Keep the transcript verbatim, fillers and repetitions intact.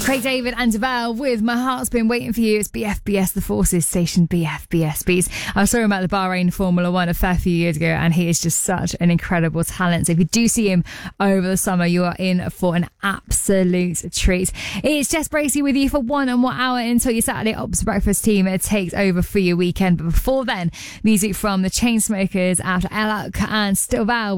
Craig David and Deval with My Heart's Been Waiting For You. It's B F B S, the Forces station, B F B S Beats. I saw him at the Bahrain Formula One a fair few years ago, and he is just such an incredible talent. So if you do see him over the summer, you are in for an absolute treat. It's Jess Bracey with you for one and one hour until your Saturday Ops Breakfast team takes over for your weekend. But before then, music from the Chainsmokers out of Elak and Stilval.